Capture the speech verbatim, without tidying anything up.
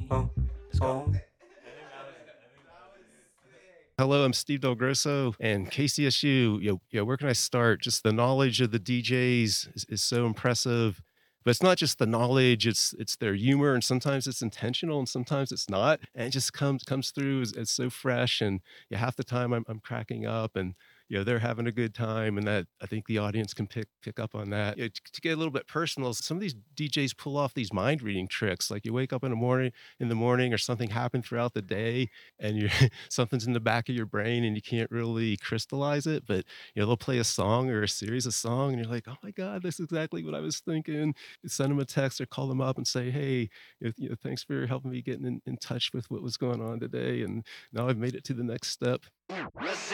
Oh, let's go. Hello, I'm Steve Del Grosso and K C S U. You know, you know, where can I start? Just the knowledge of the D Js is, is so impressive. But it's not just the knowledge; it's it's their humor, and sometimes it's intentional, and sometimes it's not. And it just comes comes through as, as so fresh. And yeah, half the time I'm I'm cracking up, and you know they're having a good time, and that I think the audience can pick pick up on that. You know, to, to get a little bit personal, some of these D Js pull off these mind reading tricks. Like you wake up in the morning in the morning, or something happened throughout the day, and you something's in the back of your brain and you can't really crystallize it, but you know they'll play a song or a series of song and you're like, oh my god, that's exactly what I was thinking. You send them a text or call them up and say, hey, you know, you know, thanks for helping me getting in, in touch with what was going on today, and now I've made it to the next step.